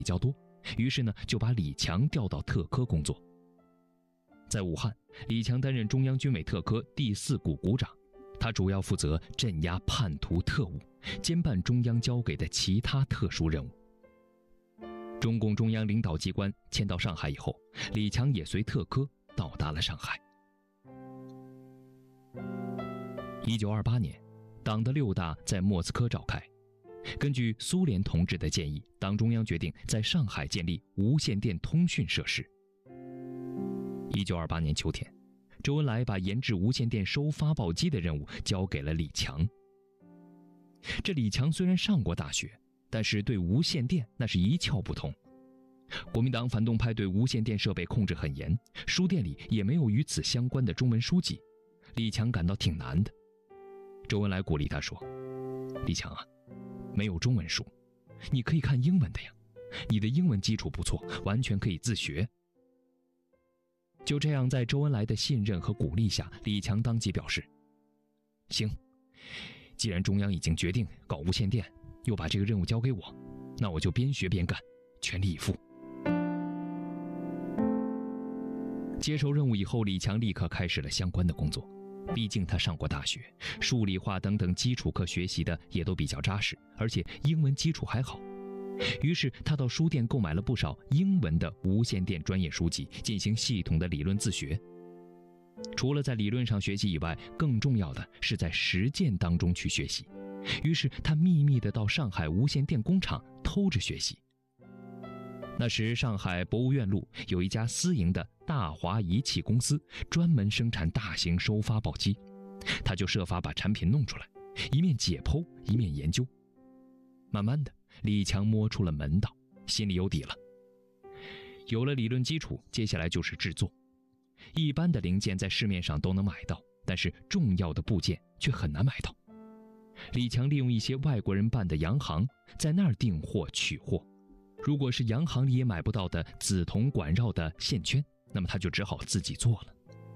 比较多，于是呢就把李强调到特科工作。在武汉，李强担任中央军委特科第4股股长，他主要负责镇压叛徒特务，兼办中央交给的其他特殊任务。中共中央领导机关迁到上海以后，李强也随特科到达了上海。1928年，党的6大在莫斯科召开。根据苏联同志的建议，党中央决定在上海建立无线电通讯设施。1928年秋天，周恩来把研制无线电收发报机的任务交给了李强。这李强虽然上过大学，但是对无线电那是一窍不通。国民党反动派对无线电设备控制很严，书店里也没有与此相关的中文书籍，李强感到挺难的。周恩来鼓励他说：“李强啊，没有中文书，你可以看英文的呀，你的英文基础不错，完全可以自学。”就这样，在周恩来的信任和鼓励下，李强当即表示：“行，既然中央已经决定搞无线电，又把这个任务交给我，那我就边学边干，全力以赴。”接受任务以后，李强立刻开始了相关的工作。毕竟他上过大学，数理化等等基础课学习的也都比较扎实，而且英文基础还好。于是他到书店购买了不少英文的无线电专业书籍，进行系统的理论自学。除了在理论上学习以外，更重要的是在实践当中去学习。于是他秘密地到上海无线电工厂偷着学习。那时上海博物院路有一家私营的大华仪器公司，专门生产大型收发报机，他就设法把产品弄出来，一面解剖一面研究。慢慢的，李强摸出了门道，心里有底了。有了理论基础，接下来就是制作。一般的零件在市面上都能买到，但是重要的部件却很难买到。李强利用一些外国人办的洋行，在那儿订货取货。如果是洋行里也买不到的紫铜管绕的线圈，那么他就只好自己做了。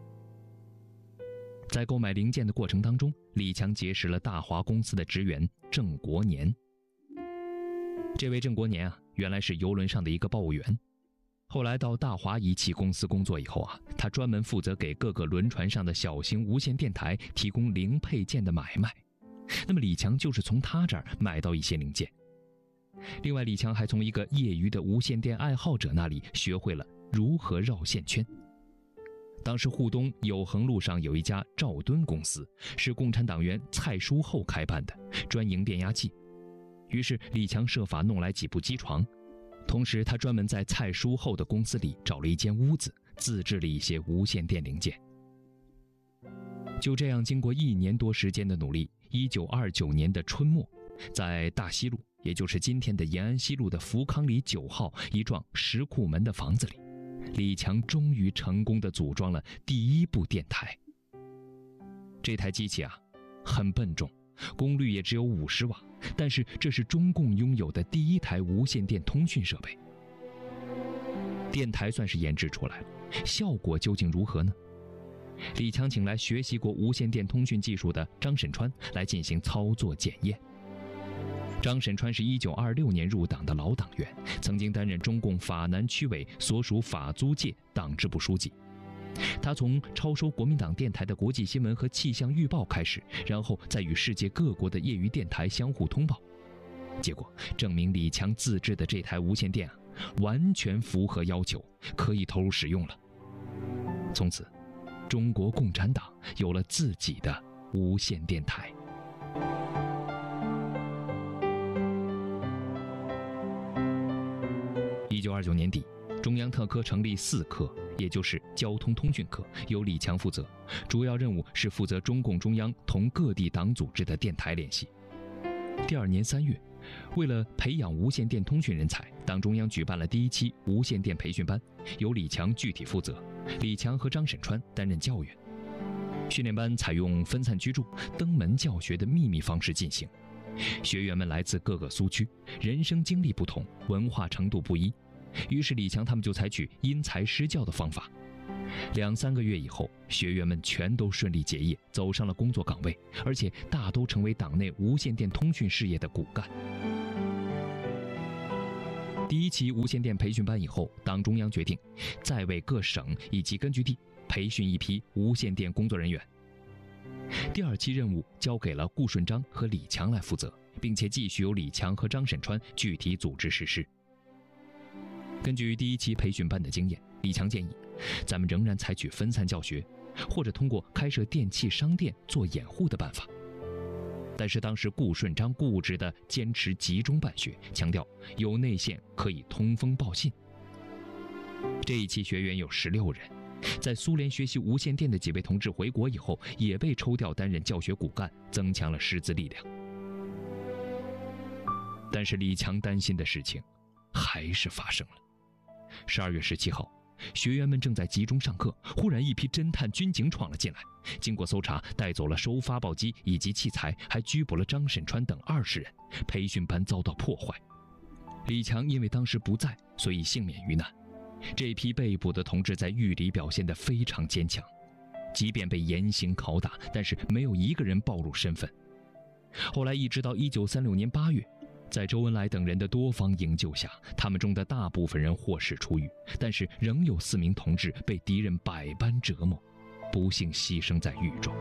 在购买零件的过程当中，李强结识了大华公司的职员郑国年。这位郑国年啊，原来是邮轮上的一个报务员，后来到大华仪器公司工作以后啊，他专门负责给各个轮船上的小型无线电台提供零配件的买卖。那么李强就是从他这儿买到一些零件。另外，李强还从一个业余的无线电爱好者那里学会了如何绕线圈。当时沪东酉衡路上有一家兆敦公司，是共产党员蔡书厚开办的，专营变压器。于是李强设法弄来几部机床，同时他专门在蔡书厚的公司里找了一间屋子，自制了一些无线电零件。就这样，经过1年多时间的努力，1929年的春末，在大西路，也就是今天的延安西路的福康里9号一幢石库门的房子里，李强终于成功地组装了第一部电台。这台机器啊，很笨重，功率也只有50瓦，但是这是中共拥有的第一台无线电通讯设备。电台算是研制出来了，效果究竟如何呢？李强请来学习过无线电通讯技术的张审川来进行操作检验。张审川是1926年入党的老党员，曾经担任中共法南区委所属法租界党支部书记。他从超收国民党电台的国际新闻和气象预报开始，然后再与世界各国的业余电台相互通报。结果证明李强自制的这台无线电完全符合要求，可以投入使用了。从此，中国共产党有了自己的无线电台。1929年底，中央特科成立4科，也就是交通通讯科，由李强负责，主要任务是负责中共中央同各地党组织的电台联系。第2年3月，为了培养无线电通讯人才，党中央举办了第1期无线电培训班，由李强具体负责，李强和张审川担任教员。训练班采用分散居住、登门教学的秘密方式进行，学员们来自各个苏区，人生经历不同，文化程度不一，于是李强他们就采取因材施教的方法。2-3个月以后，学员们全都顺利结业，走上了工作岗位，而且大都成为党内无线电通讯事业的骨干。 第一期无线电培训班以后，党中央决定再为各省以及根据地培训一批无线电工作人员。第二期任务交给了顾顺章和李强来负责，并且继续由李强和张审川具体组织实施。根据第一期培训班的经验，李强建议咱们仍然采取分散教学，或者通过开设电器商店做掩护的办法。但是当时顾顺章固执地坚持集中办学，强调有内线可以通风报信。这一期学员有16人，在苏联学习无线电的几位同志回国以后，也被抽调担任教学骨干，增强了师资力量。但是李强担心的事情还是发生了。12月17号，学员们正在集中上课，忽然一批侦探军警闯了进来，经过搜查，带走了收发报机以及器材，还拘捕了张审川等20人，培训班遭到破坏。李强因为当时不在，所以幸免于难。这批被捕的同志在狱里表现得非常坚强，即便被严刑拷打，但是没有一个人暴露身份。后来一直到1936年8月，在周恩来等人的多方营救下，他们中的大部分人获释出狱，但是仍有4名同志被敌人百般折磨，不幸牺牲在狱中。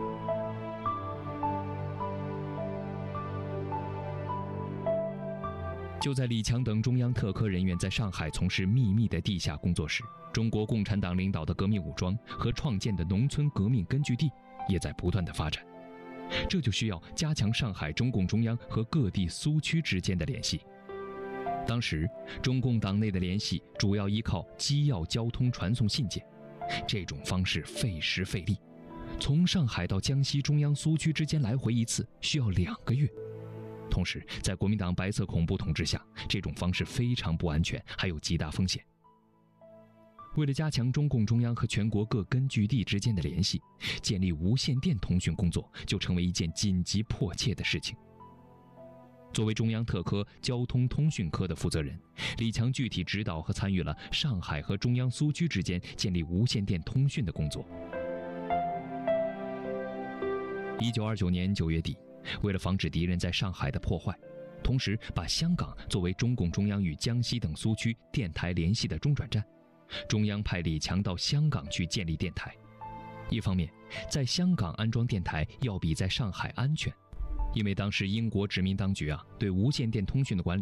就在李强等中央特科人员在上海从事秘密的地下工作时，中国共产党领导的革命武装和创建的农村革命根据地也在不断的发展。这就需要加强上海中共中央和各地苏区之间的联系。当时中共党内的联系主要依靠机要交通传送信件，这种方式费时费力，从上海到江西中央苏区之间来回一次需要2个月。同时在国民党白色恐怖统治下，这种方式非常不安全，还有极大风险。为了加强中共中央和全国各根据地之间的联系，建立无线电通讯工作就成为一件紧急迫切的事情。作为中央特科交通通讯科的负责人，李强具体指导和参与了上海和中央苏区之间建立无线电通讯的工作。1929年9月底，为了防止敌人在上海的破坏，同时把香港作为中共中央与江西等苏区电台联系的中转站，中央派李强到香港去建立电台。一方面，在香港安装电台要比在上海安全，因为当时英国殖民当局对无线电通讯的管理